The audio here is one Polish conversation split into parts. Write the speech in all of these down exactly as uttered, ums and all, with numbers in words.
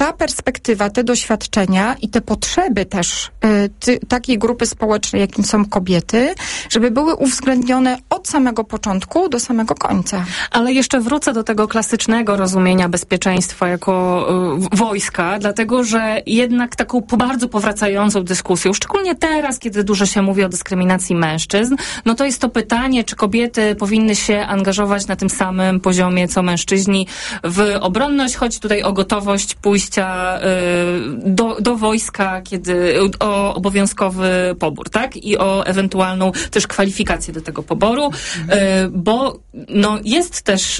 ta perspektywa, te doświadczenia i te potrzeby też y, ty, takiej grupy społecznej, jakim są kobiety, żeby były uwzględnione od samego początku do samego końca. Ale jeszcze wrócę do tego klasycznego rozumienia bezpieczeństwa jako y, wojska, dlatego że jednak taką bardzo powracającą dyskusją, szczególnie teraz, kiedy dużo się mówi o dyskryminacji mężczyzn, no to jest to pytanie, czy kobiety powinny się angażować na tym samym poziomie, co mężczyźni w obronność. Chodzi tutaj o gotowość pójścia y, do, do wojska, kiedy o obowiązkowy pobór, tak? I o ewentualną też kwalifikację do tego poboru, y, bo no jest też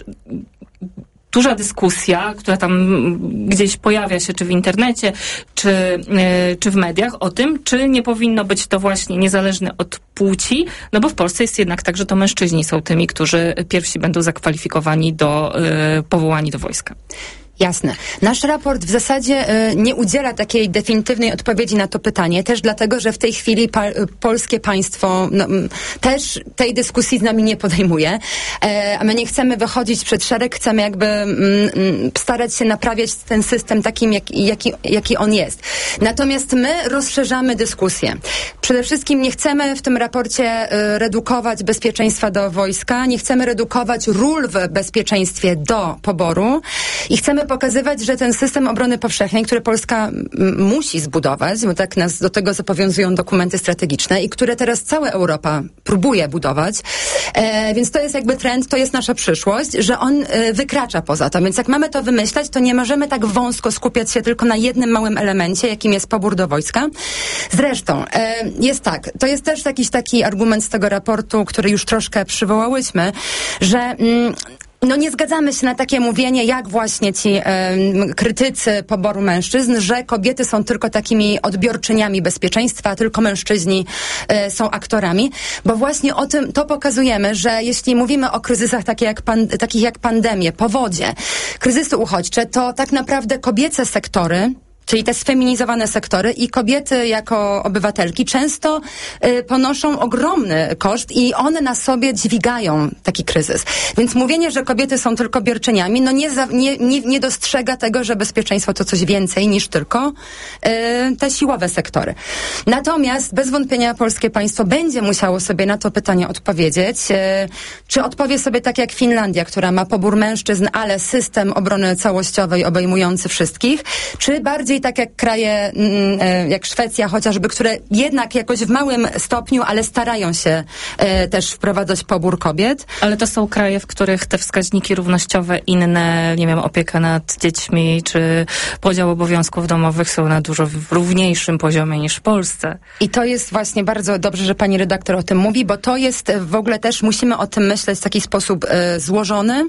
duża dyskusja, która tam gdzieś pojawia się, czy w internecie, czy, yy, czy w mediach, o tym, czy nie powinno być to właśnie niezależne od płci, no bo w Polsce jest jednak tak, że to mężczyźni są tymi, którzy pierwsi będą zakwalifikowani do, yy, powołani do wojska. Jasne. Nasz raport w zasadzie y, nie udziela takiej definitywnej odpowiedzi na to pytanie, też dlatego, że w tej chwili pa, polskie państwo no, m, też tej dyskusji z nami nie podejmuje, e, a my nie chcemy wychodzić przed szereg, chcemy jakby m, m, starać się naprawiać ten system takim, jak, jaki, jaki on jest. Natomiast my rozszerzamy dyskusję. Przede wszystkim nie chcemy w tym raporcie y, redukować bezpieczeństwa do wojska, nie chcemy redukować ról w bezpieczeństwie do poboru i chcemy pokazywać, że ten system obrony powszechnej, który Polska m- musi zbudować, bo tak nas do tego zobowiązują dokumenty strategiczne i które teraz cała Europa próbuje budować, e, więc to jest jakby trend, to jest nasza przyszłość, że on e, wykracza poza to. Więc jak mamy to wymyślać, to nie możemy tak wąsko skupiać się tylko na jednym małym elemencie, jakim jest pobór do wojska. Zresztą e, jest tak, to jest też jakiś taki argument z tego raportu, który już troszkę przywołałyśmy, że mm, no nie zgadzamy się na takie mówienie, jak właśnie ci e, krytycy poboru mężczyzn, że kobiety są tylko takimi odbiorczyniami bezpieczeństwa, a tylko mężczyźni e, są aktorami, bo właśnie o tym to pokazujemy, że jeśli mówimy o kryzysach takie jak pan, takich jak pandemie, powodzie, kryzysy uchodźcze, to tak naprawdę kobiece sektory, czyli te sfeminizowane sektory i kobiety jako obywatelki często y, ponoszą ogromny koszt i one na sobie dźwigają taki kryzys. Więc mówienie, że kobiety są tylko bierczyniami, no nie, za, nie, nie, nie dostrzega tego, że bezpieczeństwo to coś więcej niż tylko y, te siłowe sektory. Natomiast bez wątpienia polskie państwo będzie musiało sobie na to pytanie odpowiedzieć. Y, czy odpowie sobie tak jak Finlandia, która ma pobór mężczyzn, ale system obrony całościowej obejmujący wszystkich, czy bardziej tak jak kraje, jak Szwecja chociażby, które jednak jakoś w małym stopniu, ale starają się e, też wprowadzać pobór kobiet. Ale to są kraje, w których te wskaźniki równościowe, inne, nie wiem, opieka nad dziećmi, czy podział obowiązków domowych są na dużo równiejszym poziomie niż w Polsce. I to jest właśnie bardzo dobrze, że pani redaktor o tym mówi, bo to jest w ogóle też, musimy o tym myśleć w taki sposób e, złożony,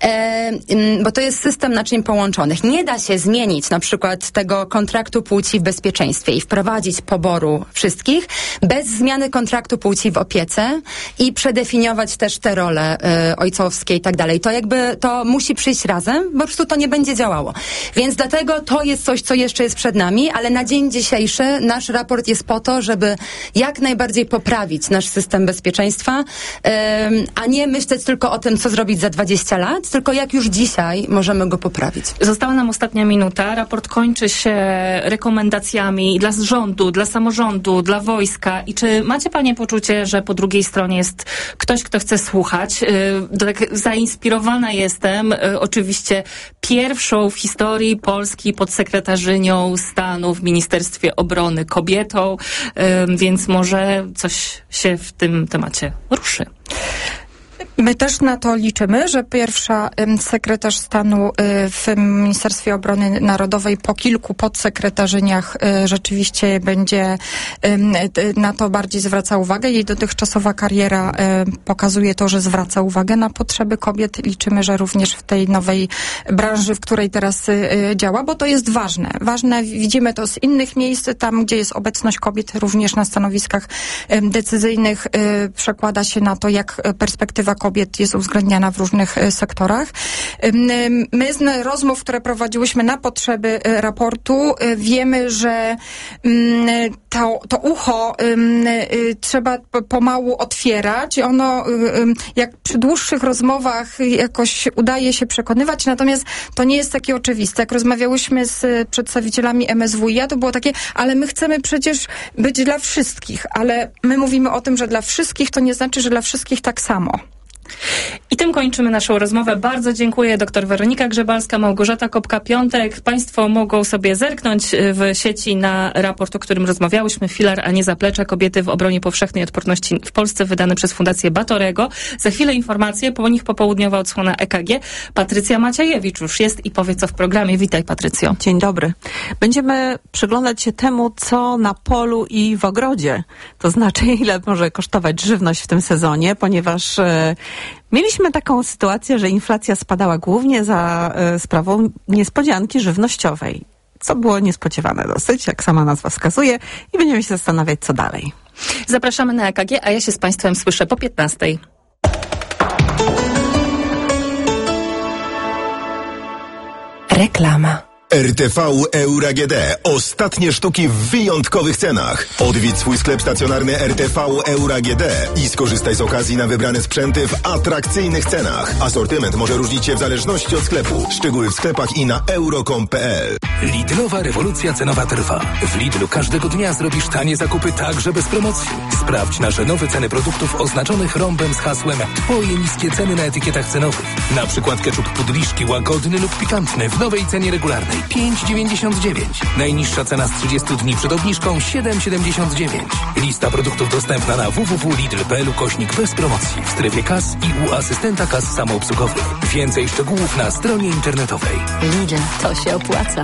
e, bo to jest system naczyń połączonych. Nie da się zmienić na przykład tego kontraktu płci w bezpieczeństwie i wprowadzić poboru wszystkich bez zmiany kontraktu płci w opiece i przedefiniować też te role y, ojcowskie i tak dalej. To jakby, to musi przyjść razem, bo po prostu to nie będzie działało. Więc dlatego to jest coś, co jeszcze jest przed nami, ale na dzień dzisiejszy nasz raport jest po to, żeby jak najbardziej poprawić nasz system bezpieczeństwa, y, a nie myśleć tylko o tym, co zrobić za dwadzieścia lat, tylko jak już dzisiaj możemy go poprawić. Została nam ostatnia minuta. Raport kończy się rekomendacjami dla rządu, dla samorządu, dla wojska. I czy macie panie poczucie, że po drugiej stronie jest ktoś, kto chce słuchać? Tak zainspirowana jestem oczywiście pierwszą w historii Polski podsekretarzynią stanu w Ministerstwie Obrony kobietą, więc może coś się w tym temacie ruszy. My też na to liczymy, że pierwsza ym, sekretarz stanu y, w Ministerstwie Obrony Narodowej po kilku podsekretarzyniach y, rzeczywiście będzie ym, y, na to bardziej zwraca uwagę. Jej dotychczasowa kariera y, pokazuje to, że zwraca uwagę na potrzeby kobiet. Liczymy, że również w tej nowej branży, w której teraz y, działa, bo to jest ważne. Ważne, widzimy to z innych miejsc, tam gdzie jest obecność kobiet również na stanowiskach y, decyzyjnych, y, przekłada się na to, jak perspektywa kobiet kobiet jest uwzględniana w różnych sektorach. My z rozmów, które prowadziłyśmy na potrzeby raportu, wiemy, że to, to ucho trzeba pomału otwierać. Ono jak przy dłuższych rozmowach jakoś udaje się przekonywać, natomiast to nie jest takie oczywiste. Jak rozmawiałyśmy z przedstawicielami M S W i A, to było takie, ale my chcemy przecież być dla wszystkich, ale my mówimy o tym, że dla wszystkich to nie znaczy, że dla wszystkich tak samo. I tym kończymy naszą rozmowę. Bardzo dziękuję. Doktor Weronika Grzebalska, Małgorzata Kopka-Piątek. Państwo mogą sobie zerknąć w sieci na raport, o którym rozmawiałyśmy. Filar, a nie zaplecze. Kobiety w obronie powszechnej odporności w Polsce, wydany przez Fundację Batorego. Za chwilę informacje, po nich popołudniowa odsłona E K G. Patrycja Maciejewicz już jest i powie co w programie. Witaj, Patrycjo. Dzień dobry. Będziemy przyglądać się temu, co na polu i w ogrodzie. To znaczy, ile może kosztować żywność w tym sezonie, ponieważ e, mieliśmy taką sytuację, że inflacja spadała głównie za e, sprawą niespodzianki żywnościowej. Co było niespodziewane dosyć, jak sama nazwa wskazuje, i będziemy się zastanawiać, co dalej. Zapraszamy na E K G, a ja się z Państwem słyszę po piętnastej. Reklama. R T V Euro A G D. Ostatnie sztuki w wyjątkowych cenach. Odwiedź swój sklep stacjonarny R T V Euro A G D i skorzystaj z okazji na wybrane sprzęty w atrakcyjnych cenach. Asortyment może różnić się w zależności od sklepu. Szczegóły w sklepach i na euro kropka com kropka p l. Lidlowa rewolucja cenowa trwa. W Lidlu każdego dnia zrobisz tanie zakupy także bez promocji. Sprawdź nasze nowe ceny produktów oznaczonych rąbem z hasłem Twoje niskie ceny na etykietach cenowych. Na przykład ketchup Pudliszki łagodny lub pikantny w nowej cenie regularnej pięć dziewięćdziesiąt dziewięć. Najniższa cena z trzydziestu dni przed obniżką siedem siedemdziesiąt dziewięć. Lista produktów dostępna na w w w kropka lidl kropka p l ukośnik bez promocji w strefie kas i u asystenta kas samoobsługowych. Więcej szczegółów na stronie internetowej. Lidl, to się opłaca.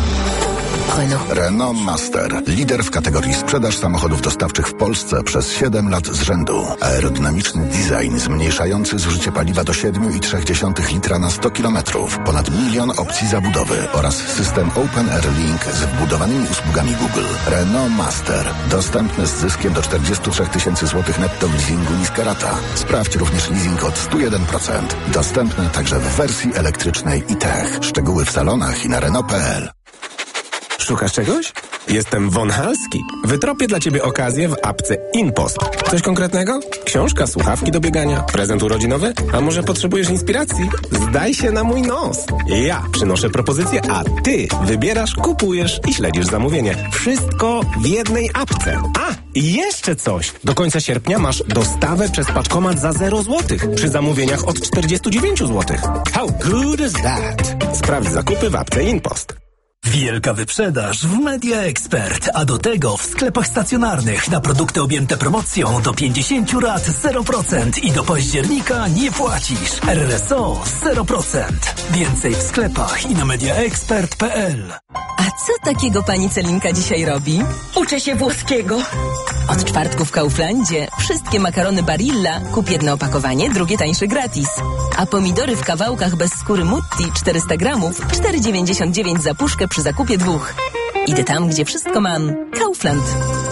Renault. Renault Master. Lider w kategorii sprzedaż samochodów dostawczych w Polsce przez siedem lat z rzędu. Aerodynamiczny design zmniejszający zużycie paliwa do siedem przecinek trzy litra na sto kilometrów. Ponad milion opcji zabudowy oraz system Open Air Link z wbudowanymi usługami Google. Renault Master. Dostępny z zyskiem do czterdzieści trzy tysięcy złotych netto w leasingu niska rata. Sprawdź również leasing od sto jeden procent. Dostępny także w wersji elektrycznej i tech. Szczegóły w salonach i na Renault kropka p l. Szukasz czegoś? Jestem Von Halski. Wytropię dla Ciebie okazję w apce InPost. Coś konkretnego? Książka, słuchawki do biegania, prezent urodzinowy? A może potrzebujesz inspiracji? Zdaj się na mój nos. Ja przynoszę propozycję, a Ty wybierasz, kupujesz i śledzisz zamówienie. Wszystko w jednej apce. A, i jeszcze coś. Do końca sierpnia masz dostawę przez paczkomat za zero złotych przy zamówieniach od czterdzieści dziewięć złotych. How good is that? Sprawdź zakupy w apce InPost. Wielka wyprzedaż w Media Expert, a do tego w sklepach stacjonarnych na produkty objęte promocją do pięćdziesiąt rat zero procent i do października nie płacisz. R R S O zero procent. Więcej w sklepach i na mediaexpert kropka p l. A co takiego pani Celinka dzisiaj robi? Uczę się włoskiego. Od czwartku w Kauflandzie wszystkie makarony Barilla kup jedno opakowanie, drugie tańsze gratis. A pomidory w kawałkach bez skóry Mutti czterysta gramów, cztery dziewięćdziesiąt dziewięć za puszkę przy zakupie dwóch. Idę tam, gdzie wszystko mam. Kaufland.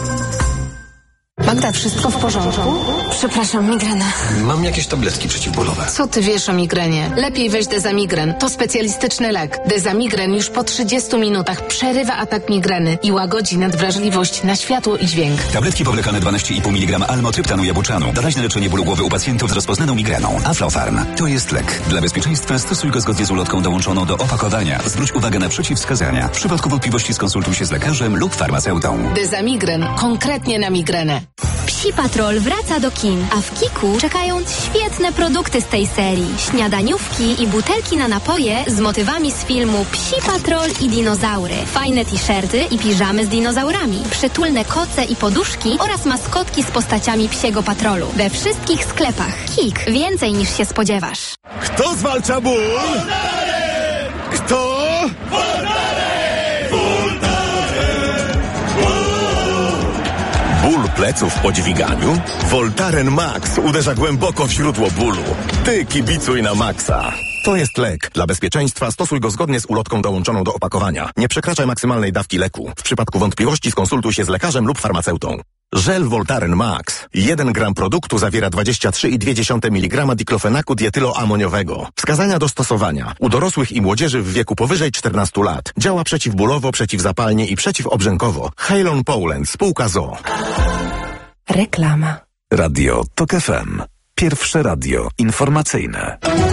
Magda, wszystko w porządku? Przepraszam, migrena. Mam jakieś tabletki przeciwbólowe. Co ty wiesz o migrenie? Lepiej weź Dezamigren. To specjalistyczny lek. Dezamigren już po trzydziestu minutach przerywa atak migreny i łagodzi nadwrażliwość na światło i dźwięk. Tabletki powlekane dwanaście i pół miligrama almotryptanu jabłczanu. Doraźne leczenie bólu głowy u pacjentów z rozpoznaną migreną. Aflofarm. To jest lek. Dla bezpieczeństwa stosuj go zgodnie z ulotką dołączoną do opakowania. Zwróć uwagę na przeciwwskazania. W przypadku wątpliwości skonsultuj się z lekarzem lub farmaceutą. Dezamigren. Konkretnie na migrenę. Psi Patrol wraca do kin, a w Kiku czekają świetne produkty z tej serii. Śniadaniówki i butelki na napoje z motywami z filmu Psi Patrol i dinozaury. Fajne t-shirty i piżamy z dinozaurami. Przytulne koce i poduszki oraz maskotki z postaciami Psiego Patrolu. We wszystkich sklepach. Kik. Więcej niż się spodziewasz. Kto zwalcza ból? Kto? Ból pleców po dźwiganiu? Voltaren Max uderza głęboko w źródło bólu. Ty kibicuj na Maxa. To jest lek. Dla bezpieczeństwa stosuj go zgodnie z ulotką dołączoną do opakowania. Nie przekraczaj maksymalnej dawki leku. W przypadku wątpliwości skonsultuj się z lekarzem lub farmaceutą. Żel Voltaren Max. jeden gram produktu zawiera dwadzieścia trzy i dwie dziesiąte miligrama diklofenaku dietyloamoniowego. Wskazania do stosowania. U dorosłych i młodzieży w wieku powyżej czternastu lat. Działa przeciwbólowo, przeciwzapalnie i przeciwobrzękowo. Halon Poland, spółka z o o. Reklama. Radio Tok F M. Pierwsze radio informacyjne.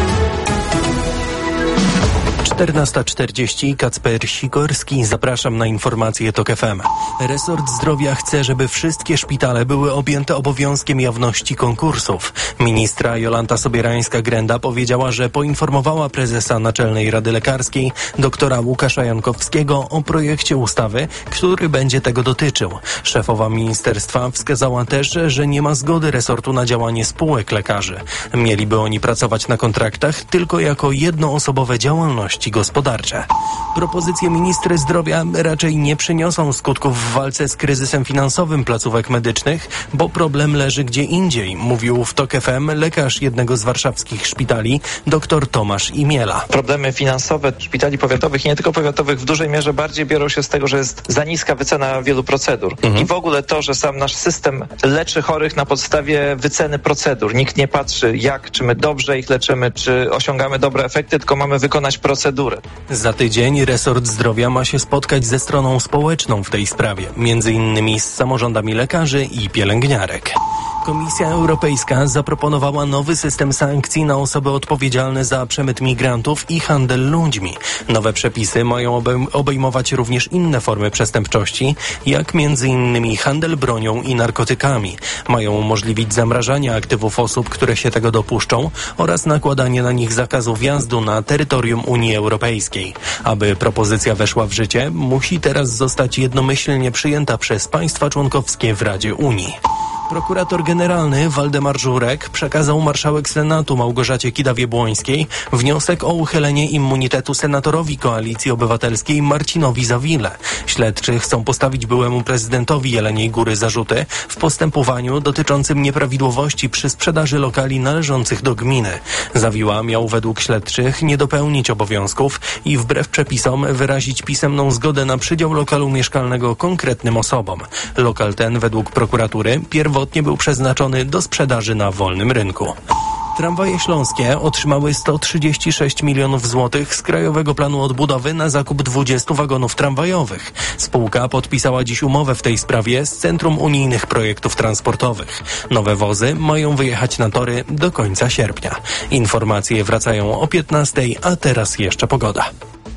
czternasta czterdzieści, Kacper Sikorski, zapraszam na informacje Tok F M. Resort Zdrowia chce, żeby wszystkie szpitale były objęte obowiązkiem jawności konkursów. Ministra Jolanta Sobierańska-Grenda powiedziała, że poinformowała prezesa Naczelnej Rady Lekarskiej, doktora Łukasza Jankowskiego, o projekcie ustawy, który będzie tego dotyczył. Szefowa ministerstwa wskazała też, że nie ma zgody resortu na działanie spółek lekarzy. Mieliby oni pracować na kontraktach tylko jako jednoosobowe działalności gospodarcze. Propozycje ministry zdrowia raczej nie przyniosą skutków w walce z kryzysem finansowym placówek medycznych, bo problem leży gdzie indziej, mówił w Tok F M lekarz jednego z warszawskich szpitali, dr Tomasz Imiela. Problemy finansowe szpitali powiatowych i nie tylko powiatowych w dużej mierze bardziej biorą się z tego, że jest za niska wycena wielu procedur. Mhm. I w ogóle to, że sam nasz system leczy chorych na podstawie wyceny procedur. Nikt nie patrzy, jak, czy my dobrze ich leczymy, czy osiągamy dobre efekty, tylko mamy wykonać procedurę. Za tydzień resort zdrowia ma się spotkać ze stroną społeczną w tej sprawie, między innymi z samorządami lekarzy i pielęgniarek. Komisja Europejska zaproponowała nowy system sankcji na osoby odpowiedzialne za przemyt migrantów i handel ludźmi. Nowe przepisy mają obejmować również inne formy przestępczości, jak między innymi handel bronią i narkotykami. Mają umożliwić zamrażanie aktywów osób, które się tego dopuszczą, oraz nakładanie na nich zakazu wjazdu na terytorium Unii Europejskiej. Aby propozycja weszła w życie, musi teraz zostać jednomyślnie przyjęta przez państwa członkowskie w Radzie Unii. Prokurator generalny Waldemar Żurek przekazał marszałek Senatu Małgorzacie Kidawie-Błońskiej wniosek o uchylenie immunitetu senatorowi Koalicji Obywatelskiej Marcinowi Zawile. Śledczy chcą postawić byłemu prezydentowi Jeleniej Góry zarzuty w postępowaniu dotyczącym nieprawidłowości przy sprzedaży lokali należących do gminy. Zawiła miał według śledczych nie dopełnić obowiązków i wbrew przepisom wyrazić pisemną zgodę na przydział lokalu mieszkalnego konkretnym osobom. Lokal ten według prokuratury pierwotnie był przeznaczony do sprzedaży na wolnym rynku. Tramwaje śląskie otrzymały sto trzydzieści sześć milionów złotych z Krajowego Planu Odbudowy na zakup dwudziestu wagonów tramwajowych. Spółka podpisała dziś umowę w tej sprawie z Centrum Unijnych Projektów Transportowych. Nowe wozy mają wyjechać na tory do końca sierpnia. Informacje wracają o piętnastej, a teraz jeszcze pogoda.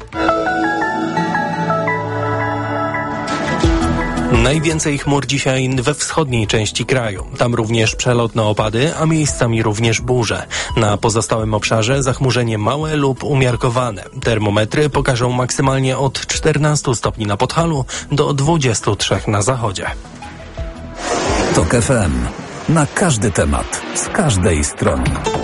Najwięcej chmur dzisiaj we wschodniej części kraju. Tam również przelotne opady, a miejscami również burze. Na pozostałym obszarze zachmurzenie małe lub umiarkowane. Termometry pokażą maksymalnie od czternastu stopni na Podhalu do dwudziestu trzech na zachodzie. Tok F M. Na każdy temat, z każdej strony.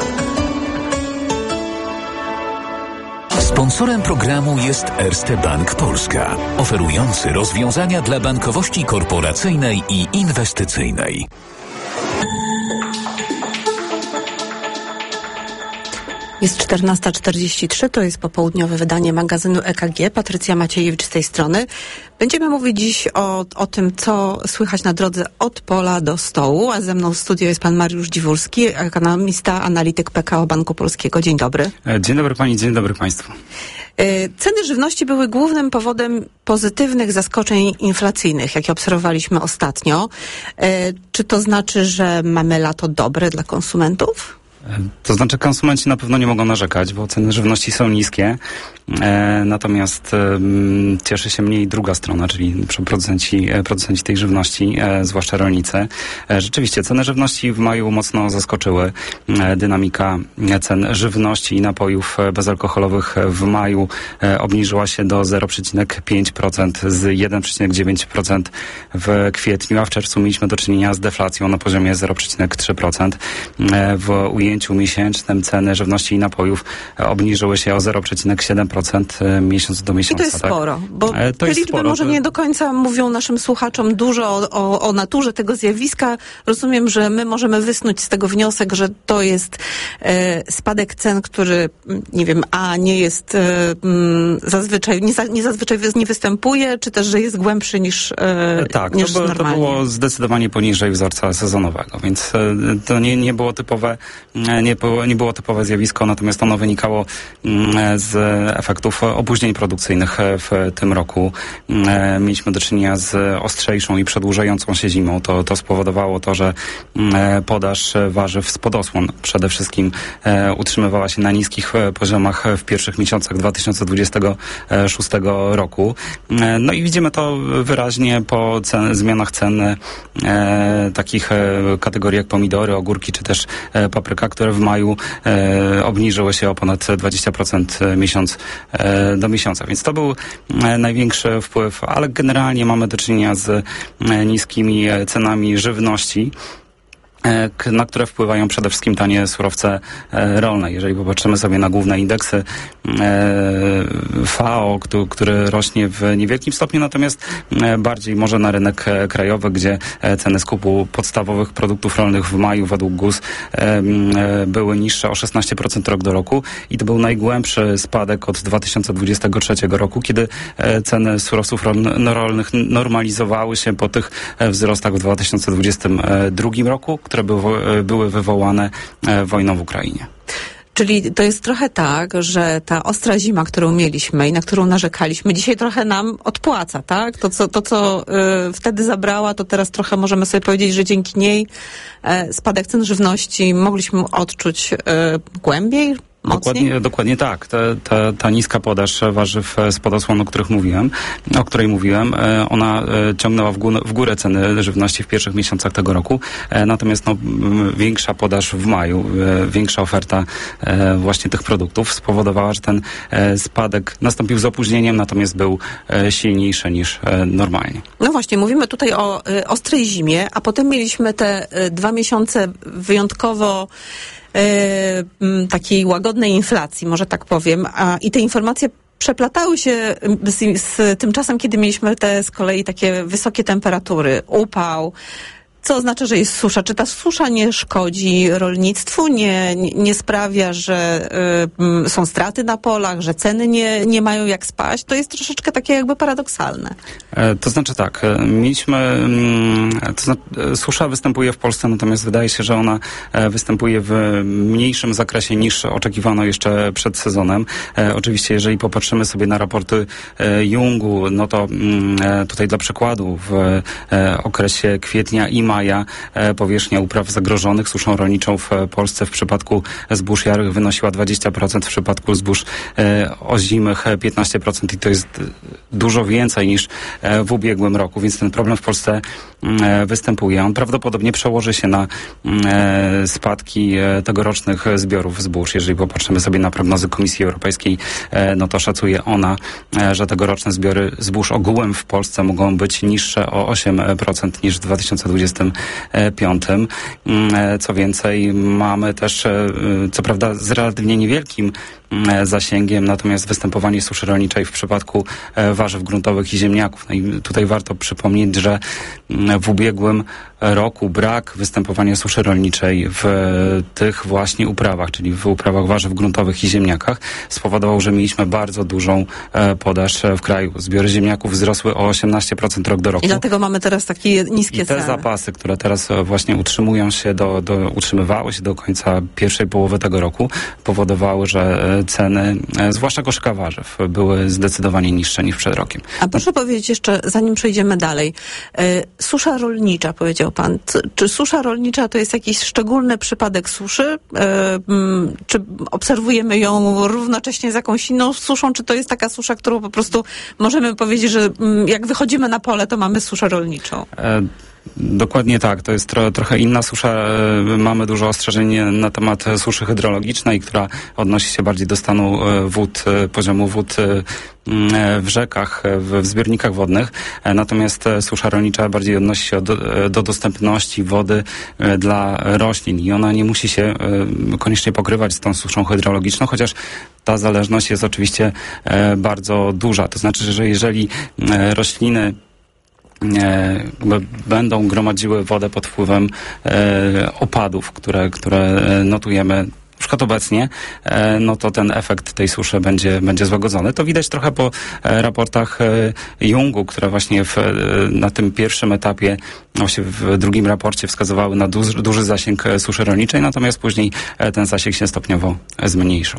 Sponsorem programu jest Erste Bank Polska, oferujący rozwiązania dla bankowości korporacyjnej i inwestycyjnej. Jest czternasta czterdzieści trzy, to jest popołudniowe wydanie magazynu E K G. Patrycja Maciejewicz z tej strony. Będziemy mówić dziś o, o tym, co słychać na drodze od pola do stołu, a ze mną w studiu jest pan Mariusz Dziwulski, ekonomista, analityk P K O Banku Polskiego. Dzień dobry. Dzień dobry pani, dzień dobry państwu. Ceny żywności były głównym powodem pozytywnych zaskoczeń inflacyjnych, jakie obserwowaliśmy ostatnio. Czy to znaczy, że mamy lato dobre dla konsumentów? To znaczy konsumenci na pewno nie mogą narzekać, bo ceny żywności są niskie, e, natomiast e, cieszy się mniej druga strona, czyli producenci, e, producenci tej żywności, e, zwłaszcza rolnicy. E, rzeczywiście ceny żywności w maju mocno zaskoczyły. E, dynamika cen żywności i napojów bezalkoholowych w maju e, obniżyła się do zero przecinek pięć procent z jeden przecinek dziewięć procent w kwietniu, a w czerwcu mieliśmy do czynienia z deflacją na poziomie zero przecinek trzy procent. E, w ujęciu miesięcznym ceny żywności i napojów obniżyły się o zero przecinek siedem procent procent miesiąc do miesiąca. I to jest tak? sporo, bo to te jest liczby sporo, może to... nie do końca mówią naszym słuchaczom dużo o, o, o naturze tego zjawiska. Rozumiem, że my możemy wysnuć z tego wniosek, że to jest e, spadek cen, który, nie wiem, a nie jest e, m, zazwyczaj, nie, za, nie zazwyczaj nie występuje, czy też, że jest głębszy niż, e, tak, niż to, by, normalnie. to było zdecydowanie poniżej wzorca sezonowego, więc e, to nie, nie było typowe, nie było, nie było typowe zjawisko, natomiast ono wynikało m, z efektów opóźnień produkcyjnych w tym roku. E, mieliśmy do czynienia z ostrzejszą i przedłużającą się zimą. To, to spowodowało to, że e, podaż warzyw spod osłon przede wszystkim e, utrzymywała się na niskich e, poziomach w pierwszych miesiącach dwa tysiące dwudziestego szóstego roku. E, no i widzimy to wyraźnie po cen, zmianach cen e, takich e, kategorii jak pomidory, ogórki czy też e, papryka, które w maju e, obniżyły się o ponad dwadzieścia procent miesiąc e, do miesiąca. Więc to był e, największy wpływ, ale generalnie mamy do czynienia z e, niskimi cenami żywności, na które wpływają przede wszystkim tanie surowce rolne. Jeżeli popatrzymy sobie na główne indeksy F A O, który rośnie w niewielkim stopniu, natomiast bardziej może na rynek krajowy, gdzie ceny skupu podstawowych produktów rolnych w maju według G U S były niższe o szesnaście procent rok do roku i to był najgłębszy spadek od dwa tysiące dwudziestego trzeciego roku, kiedy ceny surowców rolnych normalizowały się po tych wzrostach w dwa tysiące dwudziestym drugim roku, które były, były wywołane wojną w Ukrainie. Czyli to jest trochę tak, że ta ostra zima, którą mieliśmy i na którą narzekaliśmy, dzisiaj trochę nam odpłaca, tak? To, co, to, co y, wtedy zabrała, to teraz trochę możemy sobie powiedzieć, że dzięki niej y, spadek cen żywności mogliśmy odczuć y, głębiej. Dokładnie, dokładnie tak. Ta, ta, ta niska podaż warzyw spod osłon, o których mówiłem, o której mówiłem, ona ciągnęła w górę, w górę ceny żywności w pierwszych miesiącach tego roku. Natomiast no, większa podaż w maju, większa oferta właśnie tych produktów spowodowała, że ten spadek nastąpił z opóźnieniem, natomiast był silniejszy niż normalnie. No właśnie, mówimy tutaj o ostrej zimie, a potem mieliśmy te dwa miesiące wyjątkowo takiej łagodnej inflacji, może tak powiem, a i te informacje przeplatały się z, z tym czasem, kiedy mieliśmy te z kolei takie wysokie temperatury, upał, co oznacza, że jest susza. Czy ta susza nie szkodzi rolnictwu, nie, nie, nie sprawia, że y, są straty na polach, że ceny nie, nie mają jak spaść? To jest troszeczkę takie jakby paradoksalne. E, to znaczy tak, mieliśmy, mm, to znaczy, susza występuje w Polsce, natomiast wydaje się, że ona e, występuje w mniejszym zakresie niż oczekiwano jeszcze przed sezonem. E, oczywiście, jeżeli popatrzymy sobie na raporty e, Jungu, no to mm, e, tutaj dla przykładu w e, okresie kwietnia i maja maja powierzchnia upraw zagrożonych suszą rolniczą w Polsce w przypadku zbóż jarych wynosiła dwadzieścia procent, w przypadku zbóż ozimych piętnaście procent i to jest dużo więcej niż w ubiegłym roku, więc ten problem w Polsce występuje. On prawdopodobnie przełoży się na spadki tegorocznych zbiorów zbóż. Jeżeli popatrzymy sobie na prognozy Komisji Europejskiej, no to szacuje ona, że tegoroczne zbiory zbóż ogółem w Polsce mogą być niższe o osiem procent niż w dwa tysiące dwudziestym piątym. Co więcej, mamy też, co prawda z relatywnie niewielkim zasięgiem, natomiast występowanie suszy rolniczej w przypadku warzyw gruntowych i ziemniaków. No i tutaj warto przypomnieć, że w ubiegłym roku brak występowania suszy rolniczej w tych właśnie uprawach, czyli w uprawach warzyw gruntowych i ziemniakach, spowodował, że mieliśmy bardzo dużą podaż w kraju. Zbiory ziemniaków wzrosły o osiemnaście procent rok do roku. I dlatego mamy teraz takie niskie I te ceny. zapasy, które teraz właśnie utrzymują się do, do, utrzymywały się do końca pierwszej połowy tego roku, powodowały, że ceny, zwłaszcza koszyczka warzyw, były zdecydowanie niższe niż przed rokiem. A proszę powiedzieć jeszcze, zanim przejdziemy dalej, susza rolnicza, powiedział pan. Czy susza rolnicza to jest jakiś szczególny przypadek suszy? Czy obserwujemy ją równocześnie z jakąś inną suszą? Czy to jest taka susza, którą po prostu możemy powiedzieć, że jak wychodzimy na pole, to mamy suszę rolniczą? Dokładnie tak. To jest tro, trochę inna susza. Mamy dużo ostrzeżeń na temat suszy hydrologicznej, która odnosi się bardziej do stanu wód, poziomu wód w rzekach, w, w zbiornikach wodnych. Natomiast susza rolnicza bardziej odnosi się do, do dostępności wody dla roślin i ona nie musi się koniecznie pokrywać z tą suszą hydrologiczną, chociaż ta zależność jest oczywiście bardzo duża. To znaczy, że jeżeli rośliny będą gromadziły wodę pod wpływem opadów, które, które notujemy na przykład obecnie, no to ten efekt tej suszy będzie, będzie złagodzony. To widać trochę po raportach Jungu, które właśnie w, na tym pierwszym etapie, właśnie w drugim raporcie wskazywały na duży, duży zasięg suszy rolniczej, natomiast później ten zasięg się stopniowo zmniejszył.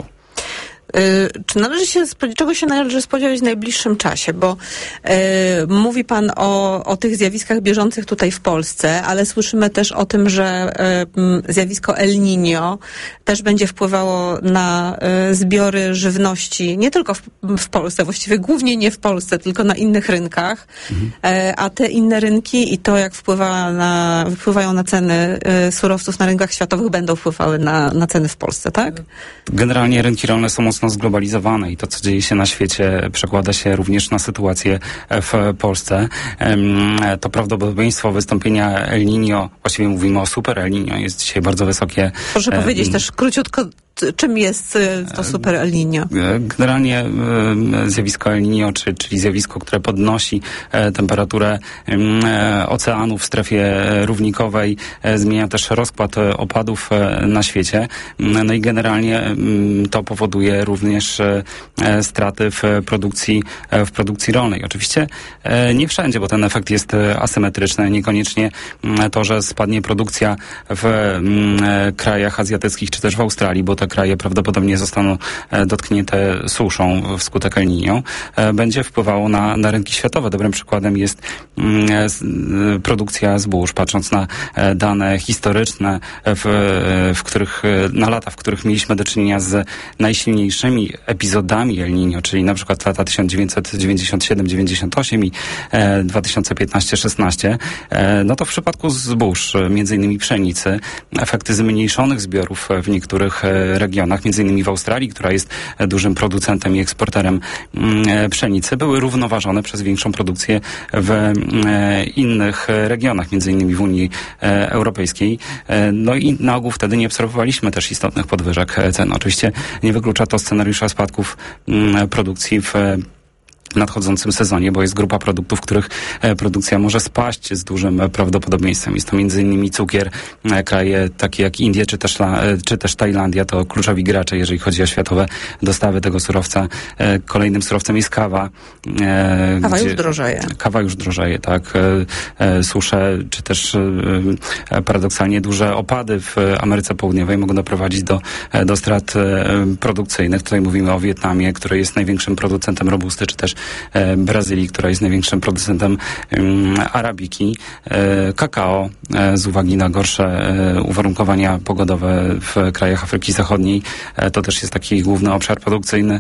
Czy należy się, czego się należy spodziewać w najbliższym czasie? Bo y, mówi pan o, o tych zjawiskach bieżących tutaj w Polsce, ale słyszymy też o tym, że y, zjawisko El Niño też będzie wpływało na y, zbiory żywności, nie tylko w, w Polsce, właściwie głównie nie w Polsce, tylko na innych rynkach, mhm. y, a te inne rynki i to, jak wpływa na, wpływają na ceny y, surowców na rynkach światowych, będą wpływały na, na ceny w Polsce, tak? Generalnie rynki rolne są mocno zglobalizowane i to, co dzieje się na świecie, przekłada się również na sytuację w Polsce. To prawdopodobieństwo wystąpienia El Niño, właściwie mówimy o super El Niño, jest dzisiaj bardzo wysokie. Proszę powiedzieć też króciutko, czym jest to super El Niño? Generalnie zjawisko El Niño, czyli zjawisko, które podnosi temperaturę oceanu w strefie równikowej, zmienia też rozkład opadów na świecie. No i generalnie to powoduje również straty w produkcji, w produkcji rolnej. Oczywiście nie wszędzie, bo ten efekt jest asymetryczny. Niekoniecznie to, że spadnie produkcja w krajach azjatyckich czy też w Australii, bo te kraje prawdopodobnie zostaną dotknięte suszą wskutek El Niño, będzie wpływało na, na rynki światowe. Dobrym przykładem jest produkcja zbóż. Patrząc na dane historyczne, w, w których, na lata, w których mieliśmy do czynienia z najsilniejszymi epizodami El Niño, czyli na przykład lata tysiąc dziewięćset dziewięćdziesiąt siedem dziewięćdziesiąt osiem i dwa tysiące piętnaście szesnaście, no to w przypadku zbóż, między innymi pszenicy, efekty zmniejszonych zbiorów w niektórych regionach, między innymi w Australii, która jest dużym producentem i eksporterem pszenicy, były równoważone przez większą produkcję w innych regionach, między innymi w Unii Europejskiej. No i na ogół wtedy nie obserwowaliśmy też istotnych podwyżek cen. Oczywiście nie wyklucza to scenariusza spadków produkcji w nadchodzącym sezonie, bo jest grupa produktów, których produkcja może spaść z dużym prawdopodobieństwem. Jest to między innymi cukier. Kraje takie jak Indie czy też, czy też Tajlandia to kluczowi gracze, jeżeli chodzi o światowe dostawy tego surowca. Kolejnym surowcem jest kawa. Kawa już drożeje. Kawa już drożeje, tak. Susze, czy też paradoksalnie duże opady w Ameryce Południowej mogą doprowadzić do, do strat produkcyjnych. Tutaj mówimy o Wietnamie, który jest największym producentem robusty, czy też Brazylii, która jest największym producentem arabiki, kakao z uwagi na gorsze uwarunkowania pogodowe w krajach Afryki Zachodniej. To też jest taki główny obszar produkcyjny.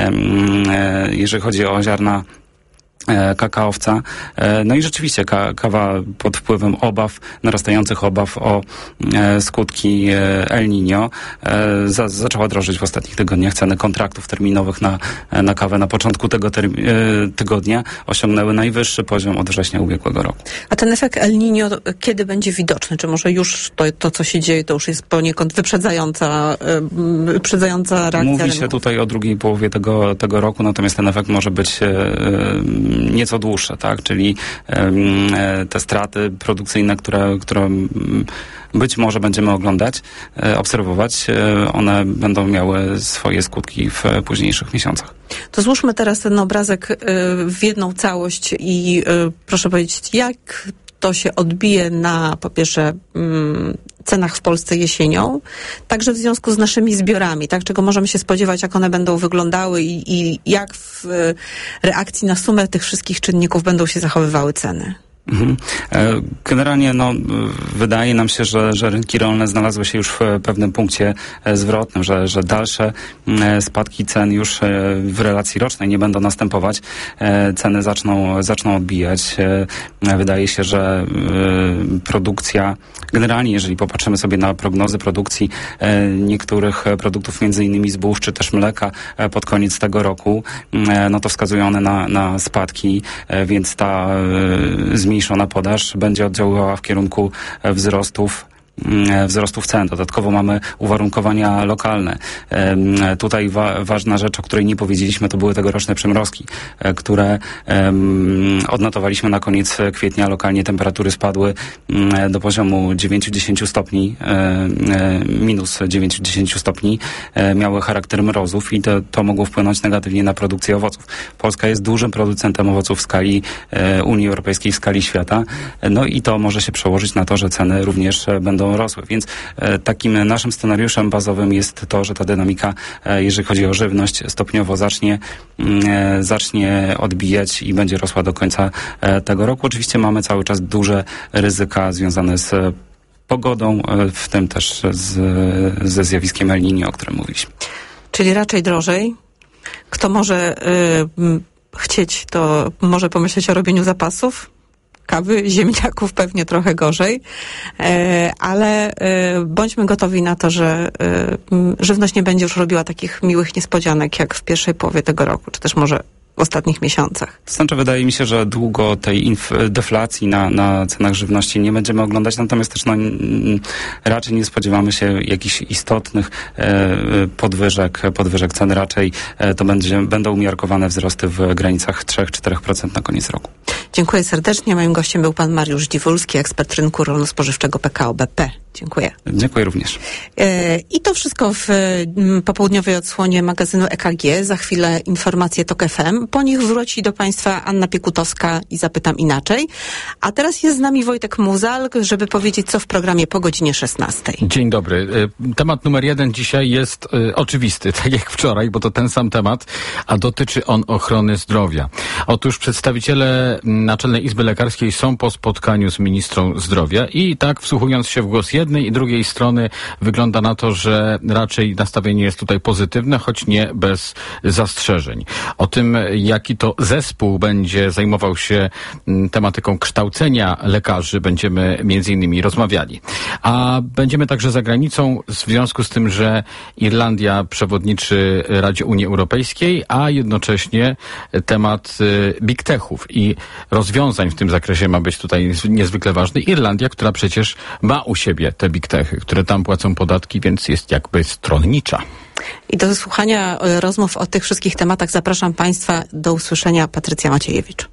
Jeżeli chodzi o ziarna kakaowca. No i rzeczywiście ka- kawa pod wpływem obaw, narastających obaw o e, skutki e, El Niño e, za, zaczęła drożyć w ostatnich tygodniach. Ceny kontraktów terminowych na, na kawę na początku tego termi- e, tygodnia osiągnęły najwyższy poziom od września ubiegłego roku. A ten efekt El Niño kiedy będzie widoczny? Czy może już to, to co się dzieje, to już jest poniekąd wyprzedzająca, e, wyprzedzająca reakcja Mówi rynku? się tutaj o drugiej połowie tego, tego roku, natomiast ten efekt może być e, nieco dłuższe, tak? Czyli e, te straty produkcyjne, które, które być może będziemy oglądać, e, obserwować, e, one będą miały swoje skutki w późniejszych miesiącach. To złóżmy teraz ten obrazek e, w jedną całość i e, proszę powiedzieć, jak to się odbije na, po pierwsze, mm, cenach w Polsce jesienią, także w związku z naszymi zbiorami, tak, czego możemy się spodziewać, jak one będą wyglądały i, i jak w reakcji na sumę tych wszystkich czynników będą się zachowywały ceny. Mhm. Generalnie no, wydaje nam się, że, że rynki rolne znalazły się już w pewnym punkcie zwrotnym, że, że dalsze spadki cen już w relacji rocznej nie będą następować. Ceny zaczną, zaczną odbijać. Wydaje się, że produkcja, generalnie jeżeli popatrzymy sobie na prognozy produkcji niektórych produktów, między innymi zbóż czy też mleka pod koniec tego roku, no to wskazują one na, na spadki, więc ta zmniejszona podaż będzie oddziaływała w kierunku wzrostów wzrostów cen. Dodatkowo mamy uwarunkowania lokalne. E, tutaj wa- ważna rzecz, o której nie powiedzieliśmy, to były tegoroczne przymrozki, e, które e, odnotowaliśmy na koniec kwietnia. Lokalnie temperatury spadły e, do poziomu dziewięć do dziesięciu stopni, e, e, minus dziewięć do dziesięciu stopni. E, miały charakter mrozów i to, to mogło wpłynąć negatywnie na produkcję owoców. Polska jest dużym producentem owoców w skali e, Unii Europejskiej, w skali świata. E, no i to może się przełożyć na to, że ceny również e, będą rosły. Więc e, takim naszym scenariuszem bazowym jest to, że ta dynamika, e, jeżeli chodzi o żywność, stopniowo zacznie, e, zacznie odbijać i będzie rosła do końca e, tego roku. Oczywiście mamy cały czas duże ryzyka związane z pogodą, e, w tym też z, ze zjawiskiem El Niño, o którym mówiliśmy. Czyli raczej drożej. Kto może y, chcieć, to może pomyśleć o robieniu zapasów. Kawy, ziemniaków pewnie trochę gorzej, e, ale e, bądźmy gotowi na to, że e, żywność nie będzie już robiła takich miłych niespodzianek jak w pierwszej połowie tego roku, czy też może w ostatnich miesiącach. To znaczy, wydaje mi się, że długo tej inf- deflacji na, na cenach żywności nie będziemy oglądać, natomiast też no, n- raczej nie spodziewamy się jakichś istotnych e, podwyżek, podwyżek cen. Raczej e, to będzie, będą umiarkowane wzrosty w granicach trzy do czterech procent na koniec roku. Dziękuję serdecznie. Moim gościem był pan Mariusz Dziwulski, ekspert rynku rolno-spożywczego P K O B P. Dziękuję. Dziękuję również. E, I to wszystko w m, popołudniowej odsłonie magazynu E K G. Za chwilę informacje Tok F M. Po nich wróci do Państwa Anna Piekutowska i Zapytam Inaczej. A teraz jest z nami Wojtek Muzal, żeby powiedzieć, co w programie po godzinie szesnastej. Dzień dobry. Temat numer jeden dzisiaj jest y, oczywisty, tak jak wczoraj, bo to ten sam temat, a dotyczy on ochrony zdrowia. Otóż przedstawiciele Naczelnej Izby Lekarskiej są po spotkaniu z ministrą zdrowia i tak wsłuchując się w głos jednej i drugiej strony wygląda na to, że raczej nastawienie jest tutaj pozytywne, choć nie bez zastrzeżeń. O tym, jaki to zespół będzie zajmował się tematyką kształcenia lekarzy, będziemy między innymi rozmawiali. A będziemy także za granicą w związku z tym, że Irlandia przewodniczy Radzie Unii Europejskiej, a jednocześnie temat big techów i rozwiązań w tym zakresie ma być tutaj niezwykle ważny. Irlandia, która przecież ma u siebie te big techy, które tam płacą podatki, więc jest jakby stronnicza. I do słuchania rozmów o tych wszystkich tematach zapraszam Państwa. Do usłyszenia. Patrycja Maciejewicz.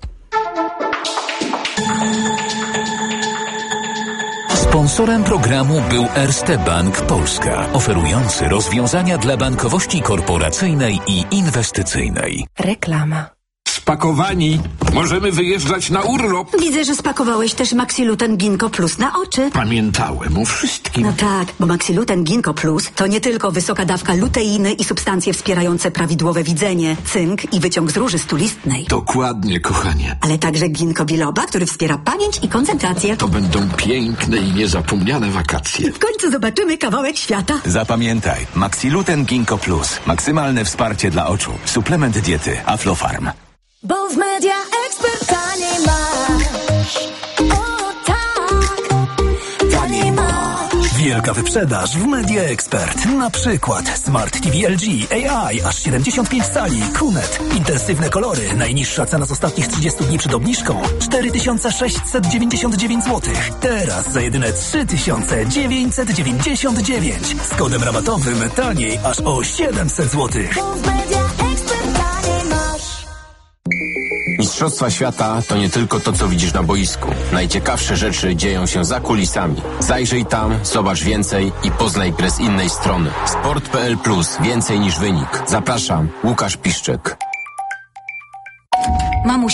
Sponsorem programu był Erste Bank Polska, oferujący rozwiązania dla bankowości korporacyjnej i inwestycyjnej. Reklama. Spakowani. Możemy wyjeżdżać na urlop. Widzę, że spakowałeś też Maxiluten Ginkgo Plus na oczy. Pamiętałem o wszystkim. No tak, bo Maxiluten Ginkgo Plus to nie tylko wysoka dawka luteiny i substancje wspierające prawidłowe widzenie, cynk i wyciąg z róży stulistnej. Dokładnie, kochanie. Ale także ginkgo biloba, który wspiera pamięć i koncentrację. To będą piękne i niezapomniane wakacje. W końcu zobaczymy kawałek świata. Zapamiętaj, Maxiluten Ginkgo Plus. Maksymalne wsparcie dla oczu. Suplement diety Aflofarm. Bo w Media Expert taniej masz. O tak, taniej masz. Wielka wyprzedaż w Media Expert. Na przykład Smart T V L G A I aż siedemdziesiąt pięć cali, Q N E T, intensywne kolory. Najniższa cena z ostatnich trzydziestu dni przed obniżką cztery tysiące sześćset dziewięćdziesiąt dziewięć złotych. Teraz za jedyne trzy tysiące dziewięćset dziewięćdziesiąt dziewięć. Z kodem rabatowym taniej aż o siedemset złotych. Bo w Media Expert taniej masz. Mistrzostwa świata to nie tylko to, co widzisz na boisku. Najciekawsze rzeczy dzieją się za kulisami. Zajrzyj tam, zobacz więcej i poznaj grę z innej strony. Sport kropka p l plus. Więcej niż wynik. Zapraszam, Łukasz Piszczek. Mamusia, przychodź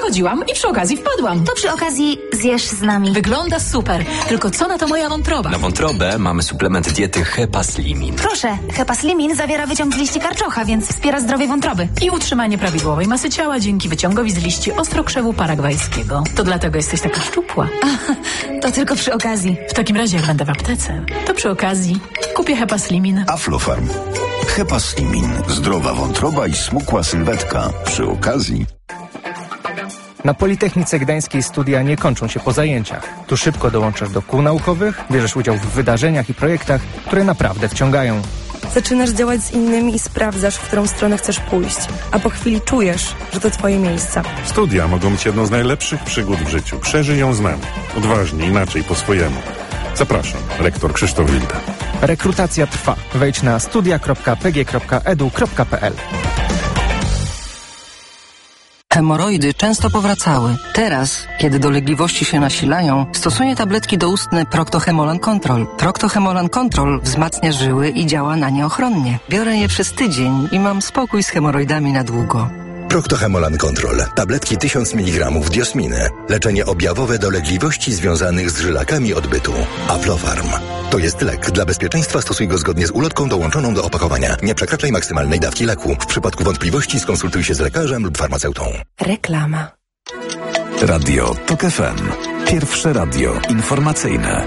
przechodziłam i przy okazji wpadłam. To przy okazji zjesz z nami. Wygląda super, tylko co na to moja wątroba? Na wątrobę mamy suplement diety Hepaslimin. Proszę, Hepaslimin zawiera wyciąg z liści karczocha, więc wspiera zdrowie wątroby. I utrzymanie prawidłowej masy ciała dzięki wyciągowi z liści ostrokrzewu paragwajskiego. To dlatego jesteś taka szczupła. A, to tylko przy okazji. W takim razie jak będę w aptece, to przy okazji kupię Hepaslimin. Aflofarm. Hepaslimin. Zdrowa wątroba i smukła sylwetka. Przy okazji. Na Politechnice Gdańskiej studia nie kończą się po zajęciach. Tu szybko dołączasz do kół naukowych, bierzesz udział w wydarzeniach i projektach, które naprawdę wciągają. Zaczynasz działać z innymi i sprawdzasz, w którą stronę chcesz pójść. A po chwili czujesz, że to twoje miejsce. Studia mogą być jedną z najlepszych przygód w życiu. Przeżyj ją z nami. Odważnie, inaczej, po swojemu. Zapraszam, rektor Krzysztof Wilda. Rekrutacja trwa. Wejdź na studia kropka p g kropka e d u kropka p l. Hemoroidy często powracały. Teraz, kiedy dolegliwości się nasilają, stosuję tabletki doustne Procto-Hemolan Control. Procto-Hemolan Control wzmacnia żyły i działa na nie ochronnie. Biorę je przez tydzień i mam spokój z hemoroidami na długo. Procto-Hemolan Control. Tabletki tysiąc miligramów diosminy. Leczenie objawowe dolegliwości związanych z żylakami odbytu. Aflofarm. To jest lek. Dla bezpieczeństwa stosuj go zgodnie z ulotką dołączoną do opakowania. Nie przekraczaj maksymalnej dawki leku. W przypadku wątpliwości skonsultuj się z lekarzem lub farmaceutą. Reklama. Radio TOK F M. Pierwsze radio informacyjne.